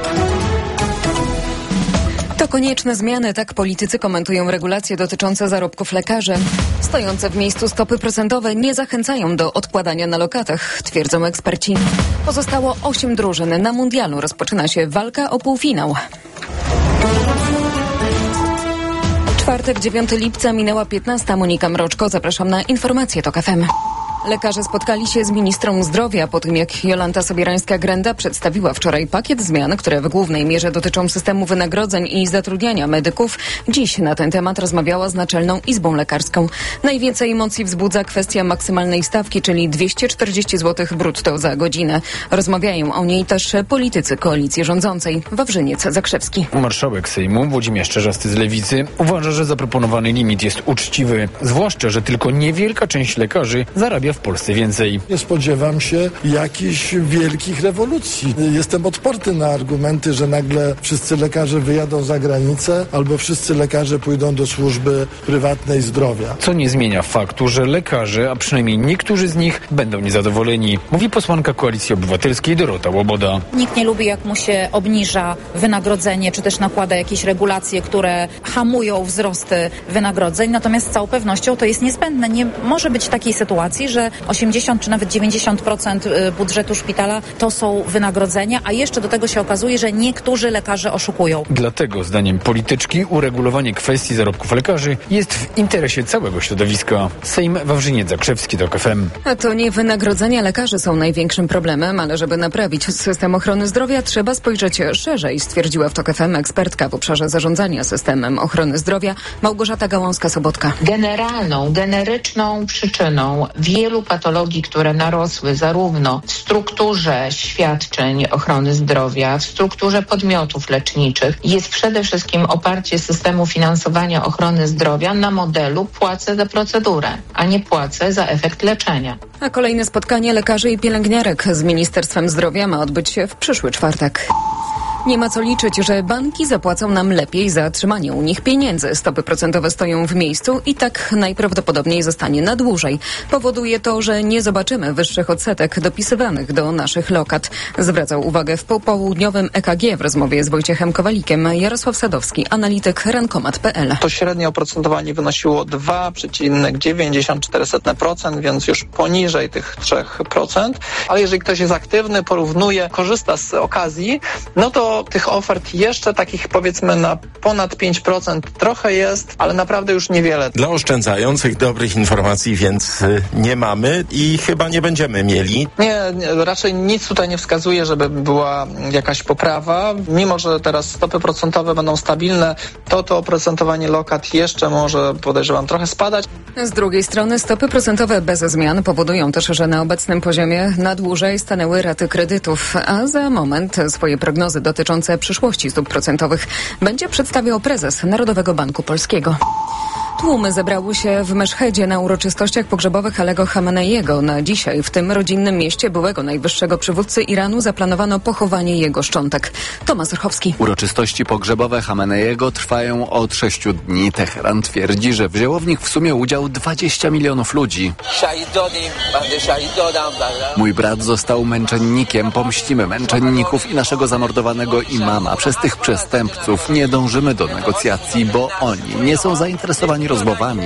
To konieczne zmiany, tak politycy komentują regulacje dotyczące zarobków lekarzy. Stojące w miejscu stopy procentowe nie zachęcają do odkładania na lokatach, twierdzą eksperci. Pozostało osiem drużyn. Na mundialu rozpoczyna się walka o półfinał. Czwartek, dziewiątego lipca, minęła piętnasta. Monika Mroczko, zapraszam na informacje TOK F M. Lekarze spotkali się z ministrą zdrowia po tym, jak Jolanta Sobierańska-Grenda przedstawiła wczoraj pakiet zmian, które w głównej mierze dotyczą systemu wynagrodzeń i zatrudniania medyków. Dziś na ten temat rozmawiała z Naczelną Izbą Lekarską. Najwięcej emocji wzbudza kwestia maksymalnej stawki, czyli dwieście czterdzieści złotych brutto za godzinę. Rozmawiają o niej też politycy koalicji rządzącej. Wawrzyniec Zakrzewski. Marszałek Sejmu Włodzimierz Czarzasty z Lewicy uważa, że zaproponowany limit jest uczciwy, zwłaszcza, że tylko niewielka część lekarzy zarabia w Polsce więcej. Nie spodziewam się jakichś wielkich rewolucji. Jestem odporny na argumenty, że nagle wszyscy lekarze wyjadą za granicę albo wszyscy lekarze pójdą do służby prywatnej zdrowia. Co nie zmienia faktu, że lekarze, a przynajmniej niektórzy z nich, będą niezadowoleni, mówi posłanka Koalicji Obywatelskiej Dorota Łoboda. Nikt nie lubi, jak mu się obniża wynagrodzenie, czy też nakłada jakieś regulacje, które hamują wzrosty wynagrodzeń. Natomiast z całą pewnością to jest niezbędne. Nie może być takiej sytuacji, że osiemdziesiąt czy nawet dziewięćdziesiąt procent budżetu szpitala to są wynagrodzenia, a jeszcze do tego się okazuje, że niektórzy lekarze oszukują. Dlatego, zdaniem polityczki, uregulowanie kwestii zarobków lekarzy jest w interesie całego środowiska. Sejm Wawrzyniec Zakrzewski, TOK F M. A to nie wynagrodzenia lekarzy są największym problemem, ale żeby naprawić system ochrony zdrowia, trzeba spojrzeć szerzej, stwierdziła w TOK F M ekspertka w obszarze zarządzania systemem ochrony zdrowia Małgorzata Gałązka-Sobotka. Generalną, generyczną przyczyną wielu patologii, które narosły zarówno w strukturze świadczeń ochrony zdrowia, w strukturze podmiotów leczniczych, jest przede wszystkim oparcie systemu finansowania ochrony zdrowia na modelu płacę za procedurę, a nie płacę za efekt leczenia. A kolejne spotkanie lekarzy i pielęgniarek z Ministerstwem Zdrowia ma odbyć się w przyszły czwartek. Nie ma co liczyć, że banki zapłacą nam lepiej za trzymanie u nich pieniędzy. Stopy procentowe stoją w miejscu i tak najprawdopodobniej zostanie na dłużej. Powoduje to, że nie zobaczymy wyższych odsetek dopisywanych do naszych lokat. Zwracał uwagę w popołudniowym E K G w rozmowie z Wojciechem Kowalikiem Jarosław Sadowski, analityk rankomat kropka p l. To średnie oprocentowanie wynosiło dwa przecinek dziewięćdziesiąt cztery procent, więc już poniżej tych trzy procent. Ale jeżeli ktoś jest aktywny, porównuje, korzysta z okazji, no to tych ofert jeszcze takich powiedzmy na ponad pięć procent trochę jest, ale naprawdę już niewiele. Dla oszczędzających dobrych informacji więc nie mamy i chyba nie będziemy mieli. Nie, nie, raczej nic tutaj nie wskazuje, żeby była jakaś poprawa. Mimo że teraz stopy procentowe będą stabilne, to to oprocentowanie lokat jeszcze może, podejrzewam, trochę spadać. Z drugiej strony stopy procentowe bez zmian powodują też, że na obecnym poziomie na dłużej stanęły raty kredytów, a za moment swoje prognozy dotyczące przyszłości stóp procentowych będzie przedstawiał prezes Narodowego Banku Polskiego. Tłumy zebrały się w Meszhedzie na uroczystościach pogrzebowych Alego Chameneiego. Na dzisiaj w tym rodzinnym mieście byłego najwyższego przywódcy Iranu zaplanowano pochowanie jego szczątek. Tomasz Orchowski. Uroczystości pogrzebowe Chameneiego trwają od sześciu dni. Teheran twierdzi, że wzięło w nich w sumie udział dwadzieścia milionów ludzi. Mój brat został męczennikiem. Pomścimy męczenników i naszego zamordowanego imama. Przez tych przestępców nie dążymy do negocjacji, bo oni nie są zainteresowani rozmowami.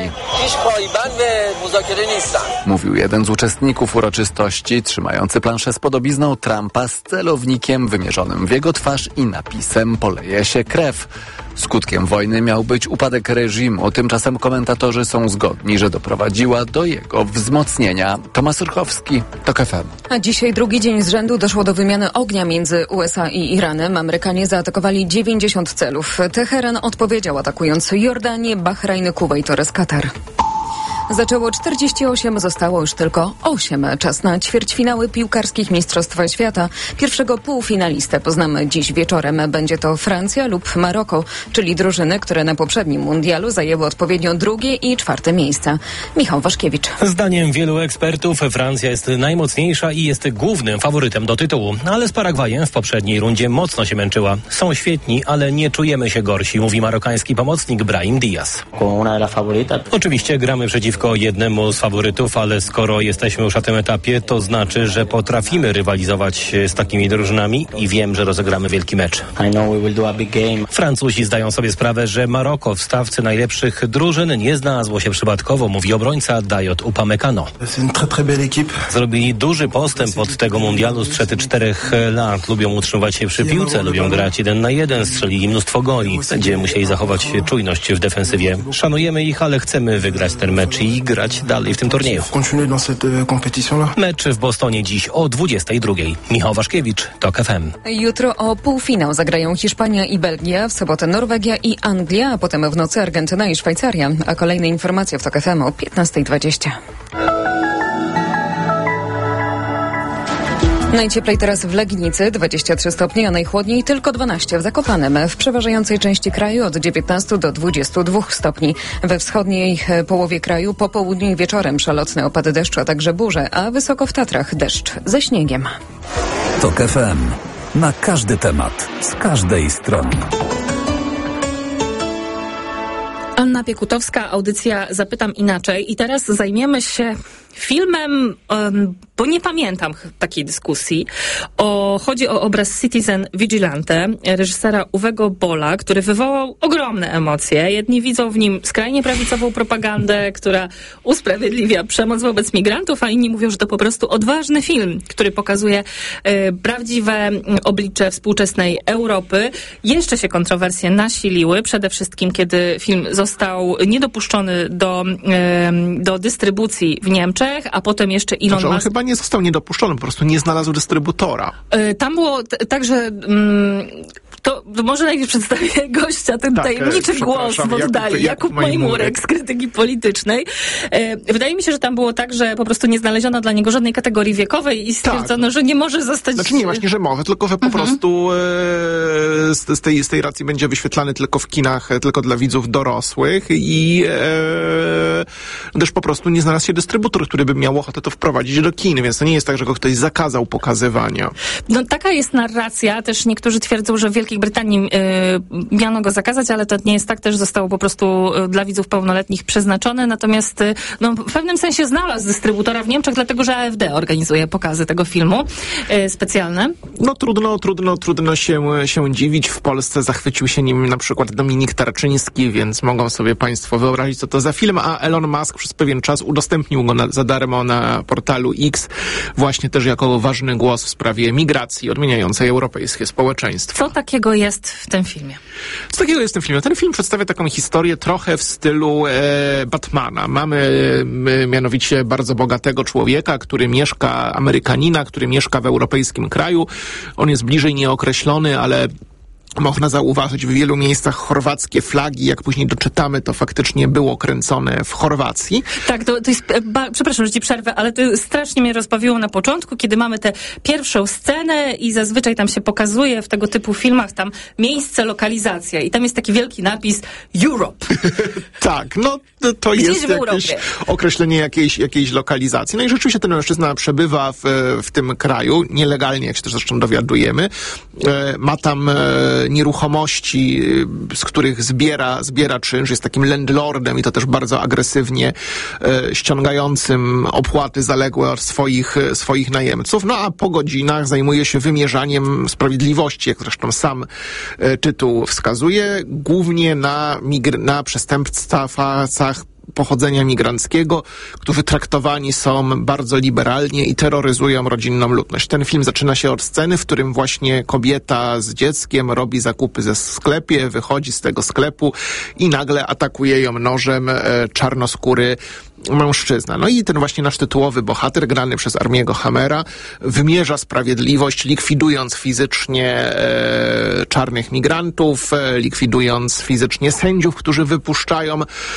Mówił jeden z uczestników uroczystości, trzymający planszę z podobizną Trumpa z celownikiem wymierzonym w jego twarz i napisem "Poleje się krew". Skutkiem wojny miał być upadek reżimu. Tymczasem komentatorzy są zgodni, że doprowadziła do jego wzmocnienia. Tomasz Urchowski, TOK F M. A dzisiaj drugi dzień z rzędu doszło do wymiany ognia między U S A i Iranem. Amerykanie zaatakowali dziewięćdziesiąt celów. Teheran odpowiedział, atakując Jordanię, Bahrajn, Kuwejt oraz Katar. Zaczęło czterdzieści osiem, zostało już tylko osiem. Czas na ćwierćfinały piłkarskich Mistrzostw Świata. Pierwszego półfinalistę poznamy dziś wieczorem. Będzie to Francja lub Maroko, czyli drużyny, które na poprzednim mundialu zajęły odpowiednio drugie i czwarte miejsca. Michał Waszkiewicz. Zdaniem wielu ekspertów Francja jest najmocniejsza i jest głównym faworytem do tytułu. Ale z Paragwajem w poprzedniej rundzie mocno się męczyła. Są świetni, ale nie czujemy się gorsi, mówi marokański pomocnik Brahim Diaz. Oczywiście gramy przeciwko jednemu z faworytów, ale skoro jesteśmy już na tym etapie, to znaczy, że potrafimy rywalizować z takimi drużynami i wiem, że rozegramy wielki mecz. Francuzi zdają sobie sprawę, że Maroko w stawce najlepszych drużyn nie znalazło się przypadkowo, mówi obrońca Dayot Upamecano. Zrobili duży postęp od tego mundialu sprzed czterech lat. Lubią utrzymywać się przy piłce, lubią grać jeden na jeden, strzelili mnóstwo goli. Będziemy musieli zachować czujność w defensywie. Szanujemy ich, ale chcemy wygrać ten mecz i grać dalej w tym turnieju. Mecz w Bostonie dziś o dwudziestej drugiej. Michał Waszkiewicz, TOK F M. Jutro o półfinał zagrają Hiszpania i Belgia, w sobotę Norwegia i Anglia, a potem w nocy Argentyna i Szwajcaria. A kolejne informacje w TOK F M o piętnasta dwadzieścia. Najcieplej teraz w Legnicy, dwadzieścia trzy stopnie, a najchłodniej tylko dwanaście w Zakopanem. W przeważającej części kraju od dziewiętnastu do dwudziestu dwóch stopni. We wschodniej połowie kraju po południu i wieczorem przelotne opady deszczu, a także burze, a wysoko w Tatrach deszcz ze śniegiem. TOK F M. Na każdy temat, z każdej strony. Anna Piekutowska, audycja Zapytam Inaczej. I teraz zajmiemy się filmem, um, bo nie pamiętam takiej dyskusji. O, chodzi o obraz Citizen Vigilante reżysera Uwego Bolla, który wywołał ogromne emocje. Jedni widzą w nim skrajnie prawicową propagandę, która usprawiedliwia przemoc wobec migrantów, a inni mówią, że to po prostu odważny film, który pokazuje e, prawdziwe oblicze współczesnej Europy. Jeszcze się kontrowersje nasiliły, przede wszystkim kiedy film został niedopuszczony do, e, do dystrybucji w Niemczech, a potem jeszcze Elon znaczy, on Musk... chyba nie został niedopuszczony, po prostu nie znalazł dystrybutora. Y, tam było t- tak, że mm, to, to może najpierw przedstawię gościa, ten tak, tajemniczy głos w oddali, Jakub, Jakub Majmurek z Krytyki Politycznej. Y, wydaje mi się, że tam było tak, że po prostu nie znaleziono dla niego żadnej kategorii wiekowej i stwierdzono, tak, że nie może zostać... Znaczy nie właśnie, że mowy, tylko że po mhm. prostu e, z, z, tej, z tej racji będzie wyświetlany tylko w kinach, tylko dla widzów dorosłych i e, też po prostu nie znalazł się dystrybutor, który by miał ochotę to wprowadzić do kin, więc to nie jest tak, że go ktoś zakazał pokazywania. No taka jest narracja. Też niektórzy twierdzą, że w Wielkiej Brytanii y, miano go zakazać, ale to nie jest tak. Też zostało po prostu y, dla widzów pełnoletnich przeznaczone. Natomiast y, no, w pewnym sensie znalazł dystrybutora w Niemczech, dlatego że A F D organizuje pokazy tego filmu y, specjalne. No trudno, trudno, trudno się, się dziwić. W Polsce zachwycił się nim na przykład Dominik Tarczyński, więc mogą sobie państwo wyobrazić, co to za film, a Elon Musk przez pewien czas udostępnił go na, za darmo na portalu X, właśnie też jako ważny głos w sprawie migracji odmieniającej europejskie społeczeństwo. Co takiego jest w tym filmie? Co takiego jest w tym filmie? Ten film przedstawia taką historię trochę w stylu e, Batmana. Mamy e, mianowicie bardzo bogatego człowieka, który mieszka, Amerykanina, który mieszka w europejskim kraju. On jest bliżej nieokreślony, ale Można zauważyć w wielu miejscach chorwackie flagi. Jak później doczytamy, to faktycznie było kręcone w Chorwacji. Tak, to, to jest, ba, przepraszam, że ci przerwę, ale to strasznie mnie rozbawiło na początku, kiedy mamy tę pierwszą scenę i zazwyczaj tam się pokazuje w tego typu filmach tam miejsce, lokalizacja i tam jest taki wielki napis Europe. Tak, no to, to jest jakieś określenie jakiejś, jakiejś lokalizacji. No i rzeczywiście ten mężczyzna przebywa w, w tym kraju, nielegalnie, jak się też zresztą dowiadujemy. Ma tam nieruchomości, z których zbiera, zbiera czynsz, jest takim landlordem i to też bardzo agresywnie e, ściągającym opłaty zaległe od swoich, swoich najemców. No a po godzinach zajmuje się wymierzaniem sprawiedliwości, jak zresztą sam e, tytuł wskazuje, głównie na, migr- na przestępstwach pochodzenia migranckiego, którzy traktowani są bardzo liberalnie i terroryzują rodzinną ludność. Ten film zaczyna się od sceny, w którym właśnie kobieta z dzieckiem robi zakupy ze sklepie, wychodzi z tego sklepu i nagle atakuje ją nożem e, czarnoskóry mężczyzna. No i ten właśnie nasz tytułowy bohater, grany przez Armiego Hammera, wymierza sprawiedliwość, likwidując fizycznie e, czarnych migrantów, e, likwidując fizycznie sędziów, którzy wypuszczają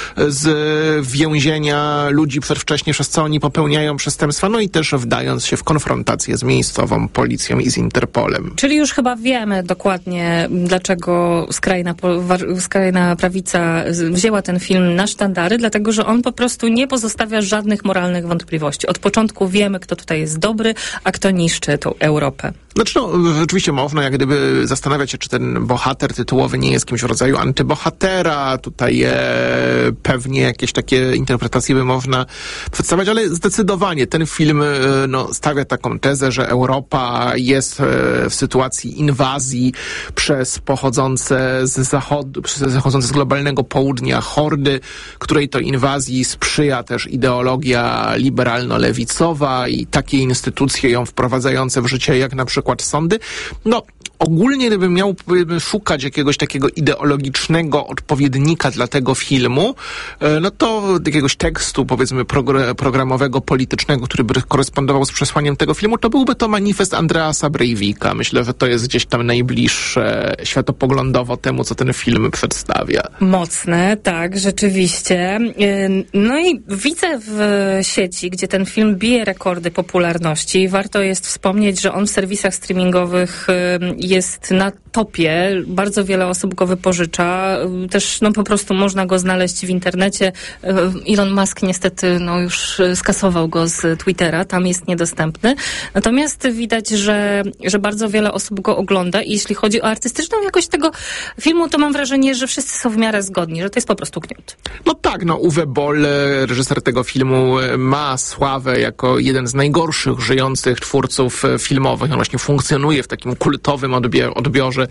z więzienia ludzi przedwcześnie, przez co oni popełniają przestępstwa, no i też wdając się w konfrontację z miejscową policją i z Interpolem. Czyli już chyba wiemy dokładnie, dlaczego skrajna, skrajna prawica wzięła ten film na sztandary, dlatego, że on po prostu nie pozostawia żadnych moralnych wątpliwości. Od początku wiemy, kto tutaj jest dobry, a kto niszczy tą Europę. Znaczy, no, rzeczywiście można jak gdyby zastanawiać się, czy ten bohater tytułowy nie jest jakimś w rodzaju antybohatera. Tutaj e, pewnie jakieś takie interpretacje by można przedstawiać, ale zdecydowanie ten film e, no, stawia taką tezę, że Europa jest e, w sytuacji inwazji przez pochodzące z zachodu, przez pochodzące z globalnego południa hordy, której to inwazji sprzyja też ideologia liberalno-lewicowa i takie instytucje ją wprowadzające w życie, jak na przykład sądy. No, ogólnie gdybym miał szukać jakiegoś takiego ideologicznego odpowiednika dla tego filmu, no to jakiegoś tekstu, powiedzmy, progr- programowego, politycznego, który by korespondował z przesłaniem tego filmu, to byłby to manifest Andreasa Breivika. Myślę, że to jest gdzieś tam najbliższe światopoglądowo temu, co ten film przedstawia. Mocne, tak, rzeczywiście. No i widzę w sieci, gdzie ten film bije rekordy popularności. Warto jest wspomnieć, że on w serwisach streamingowych jest na topie. Bardzo wiele osób go wypożycza. Też no po prostu można go znaleźć w internecie. Elon Musk niestety no już skasował go z Twittera. Tam jest niedostępny. Natomiast widać, że, że bardzo wiele osób go ogląda i jeśli chodzi o artystyczną jakość tego filmu, to mam wrażenie, że wszyscy są w miarę zgodni, że to jest po prostu gniót. No tak, no Uwe Boll, reżyser tego filmu, ma sławę jako jeden z najgorszych żyjących twórców filmowych. On właśnie funkcjonuje w takim kultowym odbior- odbiorze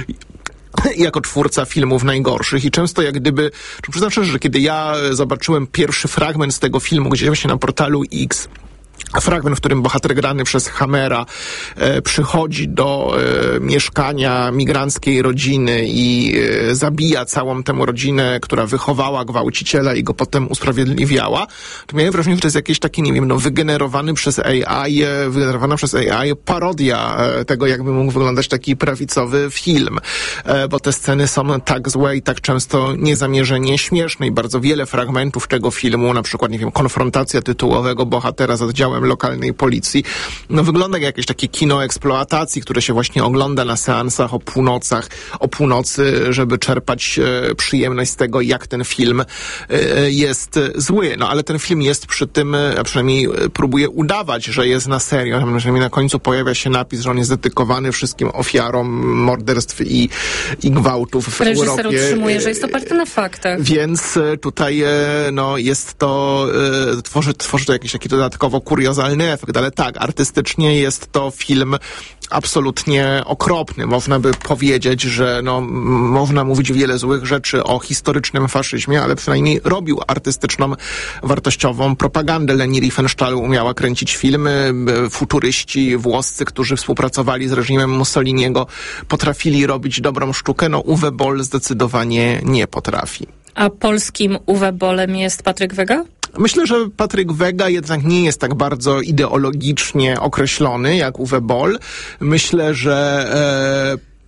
jako twórca filmów najgorszych i często jak gdyby, przyznam szczerze, że kiedy ja zobaczyłem pierwszy fragment z tego filmu, gdzieś właśnie na portalu X, fragment, w którym bohater grany przez Hammera e, przychodzi do e, mieszkania migranckiej rodziny i e, zabija całą tę rodzinę, która wychowała gwałciciela i go potem usprawiedliwiała, to miałem wrażenie, że to jest jakiś taki, nie wiem, no, wygenerowany przez A I, e, wygenerowana przez A I parodia e, tego, jakby mógł wyglądać taki prawicowy film, e, bo te sceny są tak złe i tak często niezamierzenie śmieszne i bardzo wiele fragmentów tego filmu, na przykład, nie wiem, konfrontacja tytułowego bohatera z oddziałem lokalnej policji, no wygląda jak jakieś takie kino eksploatacji, które się właśnie ogląda na seansach o północach, o północy, żeby czerpać e, przyjemność z tego, jak ten film e, jest zły. No ale ten film jest przy tym, a przynajmniej próbuje udawać, że jest na serio. Przynajmniej na końcu pojawia się napis, że on jest dedykowany wszystkim ofiarom morderstw i, i gwałtów w Reżyser Europie. Reżyser utrzymuje, że jest oparte na faktach. Więc tutaj no, jest to, e, tworzy, tworzy to jakiś taki dodatkowo kuriozalny efekt, ale tak, artystycznie jest to film absolutnie okropny. Można by powiedzieć, że no, m- można mówić wiele złych rzeczy o historycznym faszyzmie, ale przynajmniej robił artystyczną, wartościową propagandę. Leni Riefenstahl umiała kręcić filmy. Futuryści włoscy, którzy współpracowali z reżimem Mussoliniego, potrafili robić dobrą sztukę. No, Uwe Boll zdecydowanie nie potrafi. A polskim Uwe Bollem jest Patryk Wega? Myślę, że Patryk Wega jednak nie jest tak bardzo ideologicznie określony jak Uwe Boll. Myślę, że e,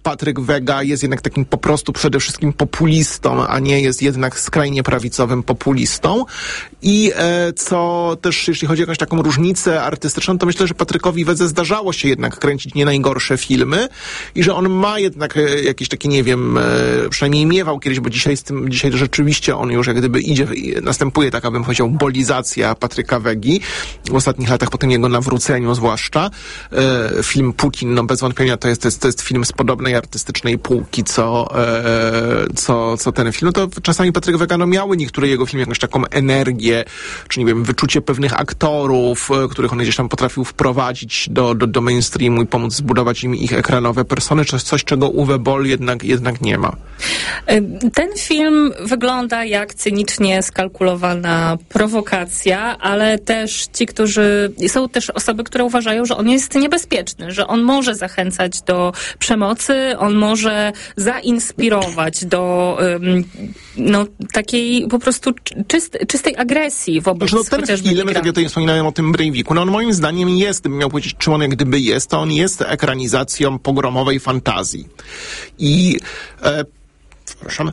Patryk Wega jest jednak takim po prostu przede wszystkim populistą, a nie jest jednak skrajnie prawicowym populistą. I e, co też, jeśli chodzi o jakąś taką różnicę artystyczną, to myślę, że Patrykowi Wedze zdarzało się jednak kręcić nie najgorsze filmy i że on ma jednak e, jakieś takie, nie wiem, e, przynajmniej miewał kiedyś, bo dzisiaj z tym, dzisiaj rzeczywiście on już jak gdyby idzie, następuje taka, bym powiedział, bolizacja Patryka Wegi w ostatnich latach, po tym jego nawróceniu zwłaszcza. E, film Putin, no bez wątpienia to jest, to jest, to jest film z podobnej artystycznej półki, co, e, co, co ten film. No to czasami Patryk Wega no miały niektóre jego filmy jakąś taką energię, czy nie wiem, wyczucie pewnych aktorów, e, których on gdzieś tam potrafił wprowadzić do, do, do mainstreamu i pomóc zbudować im ich ekranowe persony, coś, coś czego Uwe Boll jednak, jednak nie ma. Ten film wygląda jak cynicznie skalkulowana prowokacja, ale też ci, którzy... Są też osoby, które uważają, że on jest niebezpieczny, że on może zachęcać do przemocy, on może zainspirować do um, no, takiej po prostu czyst, czystej agresji wobec no, ten chociażby film, tak ja tutaj wspominałem o tym Breiviku, no on moim zdaniem jest, gdybym miał powiedzieć, czym on jak gdyby jest, to on jest ekranizacją pogromowej fantazji. I e, przepraszam.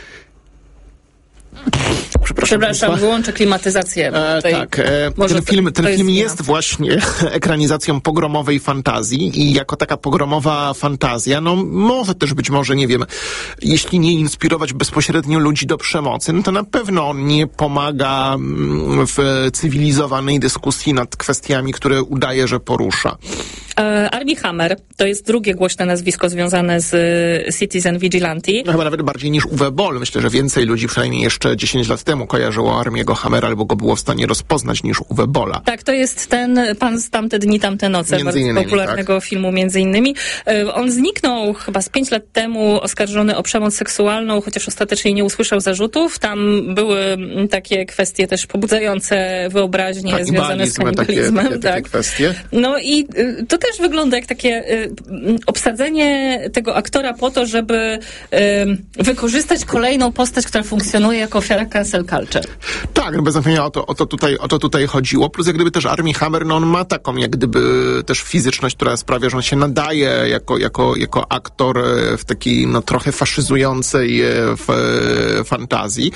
Przepraszam, Przepraszam wyłączę klimatyzację. E, tak, e, ten film, ten film jest, jest właśnie ekranizacją pogromowej fantazji i jako taka pogromowa fantazja, no może też być może, nie wiem, jeśli nie inspirować bezpośrednio ludzi do przemocy, no to na pewno on nie pomaga w cywilizowanej dyskusji nad kwestiami, które udaje, że porusza. E, Armie Hammer to jest drugie głośne nazwisko związane z Citizen Vigilante. No chyba nawet bardziej niż Uwe Boll. Myślę, że więcej ludzi przynajmniej jeszcze dziesięć lat temu kojarzyło Armiego Hammera albo go było w stanie rozpoznać niż Uwe Bolla. Tak, to jest ten pan z Tamte dni, tamte noce, między bardzo innymi, popularnego tak. filmu między innymi. On zniknął chyba z pięć lat temu oskarżony o przemoc seksualną, chociaż ostatecznie nie usłyszał zarzutów. Tam były takie kwestie też pobudzające wyobraźnię tak, związane z kanibalizmem. Takie, takie, tak. takie kwestie. No i to też wygląda jak takie obsadzenie tego aktora po to, żeby wykorzystać kolejną postać, która funkcjonuje jako ofiara cancel culture. Tak, bez wątpienia o to, o to tutaj, o to tutaj chodziło. Plus jak gdyby też Armie Hammer, no on ma taką jak gdyby też fizyczność, która sprawia, że on się nadaje jako, jako, jako aktor w takiej no trochę faszyzującej w, fantazji.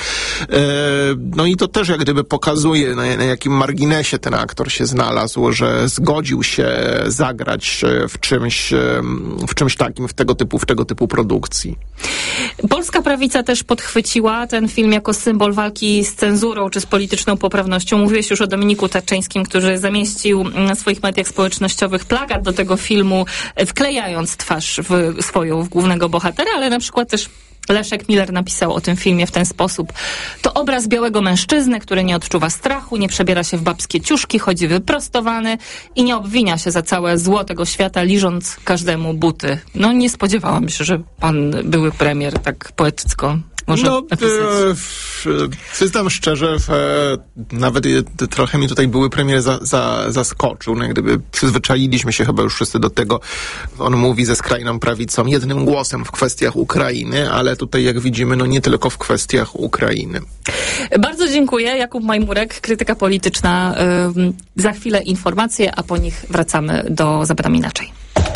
No i to też jak gdyby pokazuje, na, na jakim marginesie ten aktor się znalazł, że zgodził się zagrać w czymś, w czymś takim, w tego typu, w tego typu produkcji. Polska prawica też podchwyciła ten film jako symbol walki z cenzurą czy z polityczną poprawnością. Mówiłeś już o Dominiku Tarczyńskim, który zamieścił na swoich mediach społecznościowych plakat do tego filmu, wklejając twarz w swoją w głównego bohatera, ale na przykład też Leszek Miller napisał o tym filmie w ten sposób. To obraz białego mężczyzny, który nie odczuwa strachu, nie przebiera się w babskie ciuszki, chodzi wyprostowany i nie obwinia się za całe zło tego świata, liżąc każdemu buty. No nie spodziewałam się, że pan były premier tak poetycko może no, e, przyznam szczerze, e, nawet e, trochę mi tutaj były premier za, za, zaskoczył. No, jak gdyby przyzwyczailiśmy się chyba już wszyscy do tego, on mówi ze skrajną prawicą jednym głosem w kwestiach Ukrainy, ale tutaj jak widzimy, no nie tylko w kwestiach Ukrainy. Bardzo dziękuję. Jakub Majmurek, krytyka polityczna. Y, za chwilę informacje, a po nich wracamy do Zapytam Inaczej.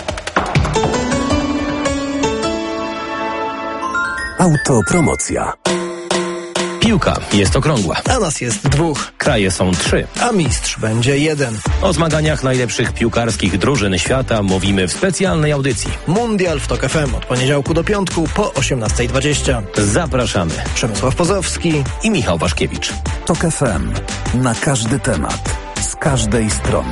Autopromocja. Piłka jest okrągła. A nas jest dwóch. Kraje są trzy. A mistrz będzie jeden. O zmaganiach najlepszych piłkarskich drużyn świata mówimy w specjalnej audycji. Mundial w Tok F M od poniedziałku do piątku po osiemnasta dwadzieścia. Zapraszamy. Przemysław Pozowski i Michał Waszkiewicz. Tok F M. Na każdy temat. Z każdej strony.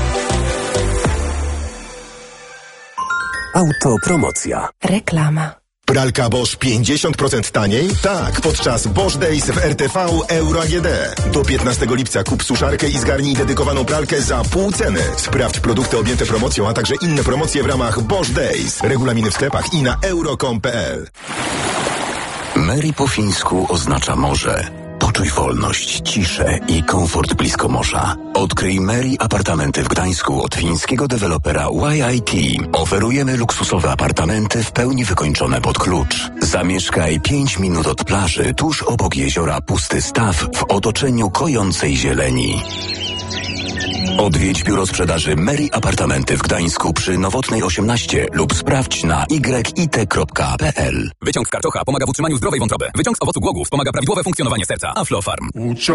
Autopromocja. Reklama. Pralka Bosch pięćdziesiąt procent taniej? Tak, podczas Bosch Days w R T V Euro A G D. Do piętnastego lipca kup suszarkę i zgarnij dedykowaną pralkę za pół ceny. Sprawdź produkty objęte promocją, a także inne promocje w ramach Bosch Days. Regulaminy w sklepach i na euro kropka com kropka p l. Mary po fińsku oznacza morze. Poczuj wolność, ciszę i komfort blisko morza. Odkryj Mary apartamenty w Gdańsku od fińskiego dewelopera Y I T. Oferujemy luksusowe apartamenty w pełni wykończone pod klucz. Zamieszkaj pięć minut od plaży, tuż obok jeziora Pusty Staw w otoczeniu kojącej zieleni. Odwiedź biuro sprzedaży Meri Apartamenty w Gdańsku przy Nowotnej osiemnaście lub sprawdź na y i t kropka p l. Wyciąg z karczocha pomaga w utrzymaniu zdrowej wątroby. Wyciąg z owocu głogów pomaga prawidłowe funkcjonowanie serca. Aflofarm.